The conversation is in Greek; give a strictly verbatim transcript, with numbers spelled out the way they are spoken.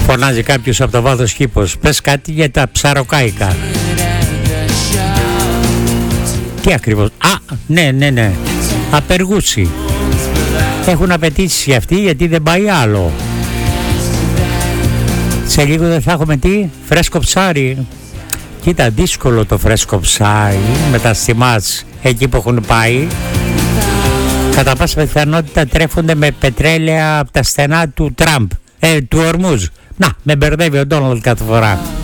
Φωνάζει κάποιος από το βάθος κήπος. Πες κάτι για τα ψαροκάικα. Τι ακριβώς? Α, ναι, ναι, ναι. Απεργούτσι. Έχουν απαιτήσεις για αυτή γιατί δεν πάει άλλο. Σε λίγο δεν θα έχουμε τι? Φρέσκο ψάρι. Κοίτα, δύσκολο το φρέσκο ψάρι με τα στιμάτς εκεί που έχουν πάει. Κατά πάσα πιθανότητα τρέφονται με πετρέλαια από τα στενά του Τραμπ, ε, του Ορμούζ. Να, με μπερδεύει ο Ντόναλντ κάθε φορά.